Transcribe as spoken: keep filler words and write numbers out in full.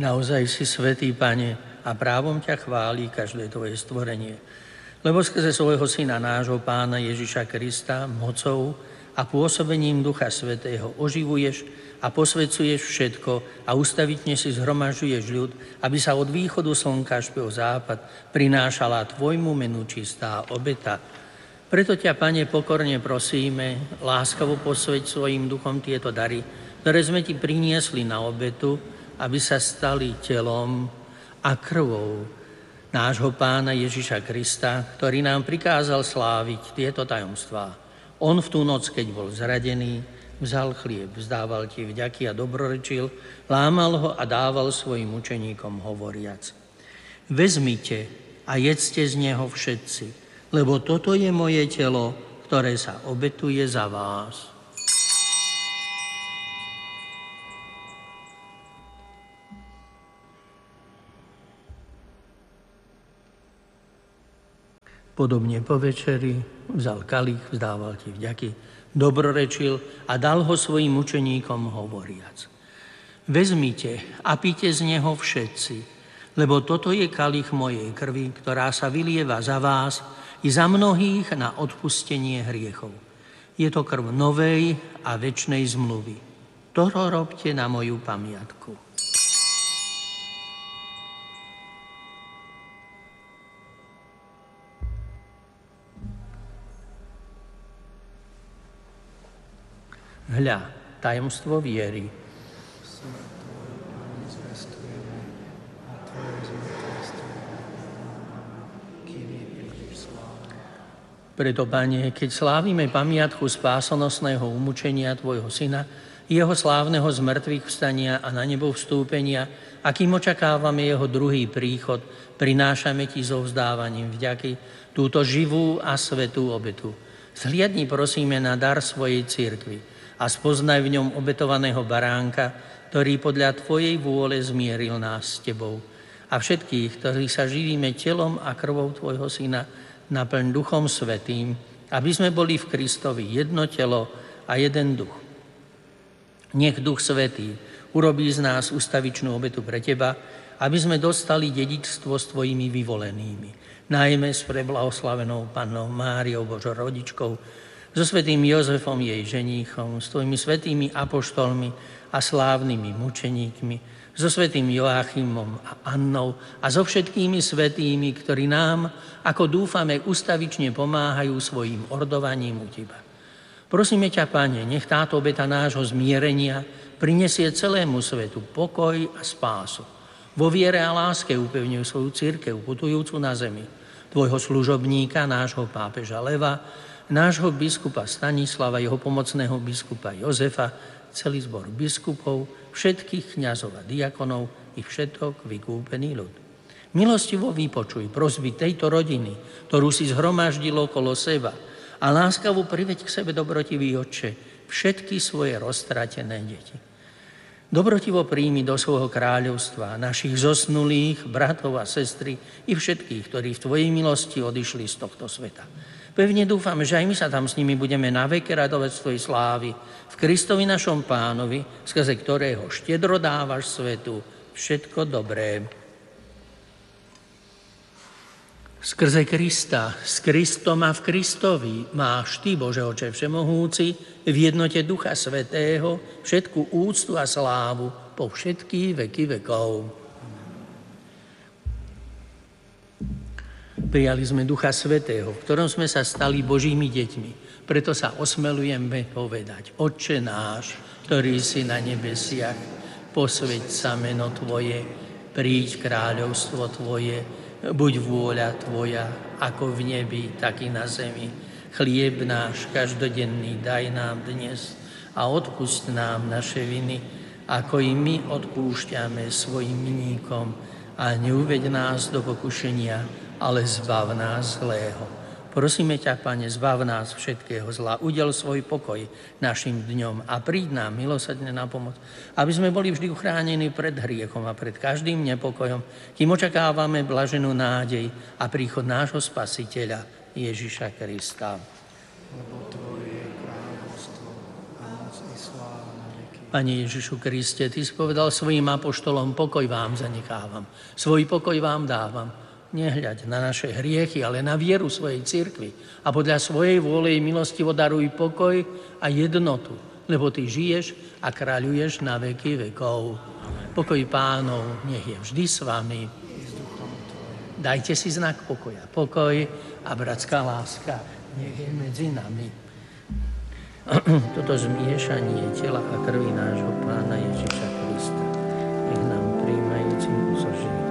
Naozaj si svätý, Pane, a právom ťa chváli každé tvoje stvorenie. Lebo skrze svojho Syna, nášho Pána Ježiša Krista, mocou a pôsobením Ducha Svätého oživuješ a posvedzuješ všetko a ustavične si zhromažďuješ ľud, aby sa od východu slnka až po západ prinášala tvojmu menu čistá obeta. Preto ťa, Pane, pokorne prosíme, láskavo posveť svojim duchom tieto dary, ktoré sme ti priniesli na obetu, aby sa stali telom a krvou nášho Pána Ježiša Krista, ktorý nám prikázal sláviť tieto tajomstvá. On v tú noc, keď bol zradený, vzal chlieb, vzdával ti vďaky a dobrorečil, lámal ho a dával svojim učeníkom hovoriac: Vezmite a jedzte z neho všetci, lebo toto je moje telo, ktoré sa obetuje za vás. Podobne po večeri vzal kalich, vzdával ti vďaky, dobrorečil a dal ho svojim učeníkom hovoriac: Vezmite a pite z neho všetci, lebo toto je kalich mojej krvi, ktorá sa vylieva za vás i za mnohých na odpustenie hriechov. Je to krv novej a večnej zmluvy. Toto robte na moju pamiatku. Hľa, tajomstvo viery. Preto, Pane, keď slávime pamiatku spásonosného umúčenia Tvojho Syna, jeho slávneho zmrtvých vstania a na nebo vstúpenia, a kým očakávame jeho druhý príchod, prinášame Ti so vzdávaním vďaky túto živú a svätú obetu. Zhliadni, prosíme, na dar svojej cirkvi a spoznaj v ňom obetovaného baránka, ktorý podľa Tvojej vôle zmieril nás s Tebou. A všetkých, ktorí sa živíme telom a krvou Tvojho Syna, naplň Duchom Svätým, aby sme boli v Kristovi jedno telo a jeden duch. Nech Duch Svätý urobí z nás ustavičnú obetu pre Teba, aby sme dostali dedičstvo s Tvojimi vyvolenými, najmä s preblahoslavenou Pannou Máriou, Božou rodičkou, so svätým Jozefom, jej ženíchom, s Tvojimi svätými apoštolmi a slávnymi mučeníkmi, so svätým Joachimom a Annou a so všetkými svätými, ktorí nám, ako dúfame, ustavične pomáhajú svojim ordovaním u Teba. Prosíme ťa, Pane, nech táto obeta nášho zmierenia prinesie celému svetu pokoj a spásu. Vo viere a láske upevňuj svoju cirkev putujúcu na zemi, Tvojho služobníka, nášho pápeža Leva, nášho biskupa Stanislava, jeho pomocného biskupa Jozefa, celý zbor biskupov, všetkých kňazov a diakonov i všetok vykúpený ľud. Milostivo vypočuj prosby tejto rodiny, ktorú si zhromaždil okolo seba, a láskavo priveď k sebe, dobrotivý Otče, všetky svoje roztratené deti. Dobrotivo príjmi do svojho kráľovstva našich zosnulých bratov a sestry i všetkých, ktorí v Tvojej milosti odišli z tohto sveta. Pevne dúfam, že aj my sa tam s nimi budeme na veky radovať z Tvojej slávy, v Kristovi našom Pánovi, skrze ktorého štedro dávaš svetu všetko dobré. Skrze Krista, s Kristom a v Kristovi máš Ty, Bože Oče všemohúci, v jednote Ducha Svätého všetku úctu a slávu po všetky veky vekov. Prijali sme Ducha Svätého, v ktorom sme sa stali Božími deťmi. Preto sa osmelujeme povedať: Otče náš, ktorý si na nebesiach, posväť sa meno Tvoje, príď kráľovstvo Tvoje, buď vôľa Tvoja, ako v nebi, tak i na zemi. Chlieb náš každodenný daj nám dnes a odpusť nám naše viny, ako i my odpúšťame svojim vinníkom. A neuveď nás do pokušenia, ale zbav nás zlého. Prosíme ťa, Pane, zbav nás všetkého zla, udel svoj pokoj našim dňom a príď nám milosrdne na pomoc, aby sme boli vždy uchránení pred hriechom a pred každým nepokojom, kým očakávame blaženú nádej a príchod nášho Spasiteľa Ježiša Krista. Lebo Tvoje je kráľovstvo a moc i sláva na veky. Pane Ježišu Kriste, Ty si povedal svojim apoštolom, pokoj vám zanechávam, svoj pokoj vám dávam. Nehľaď na naše hriechy, ale na vieru svojej cirkvi a podľa svojej vôle i milostivo daruj pokoj a jednotu, lebo Ty žiješ a kráľuješ na veky vekov. Pokoj Pánov nech je vždy s vami. Dajte si znak pokoja. Pokoj a bratská láska nech je medzi nami. Toto zmiešanie tela a krvi nášho Pána Ježiša Krista nech nám prijímajúcim zožije